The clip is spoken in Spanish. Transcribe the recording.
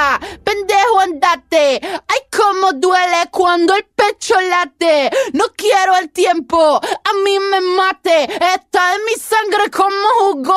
loca, pendejo andate. Ay, cómo duele cuando el pecho late. No quiero el tiempo, a mí me mate. Está en mi sangre como jugo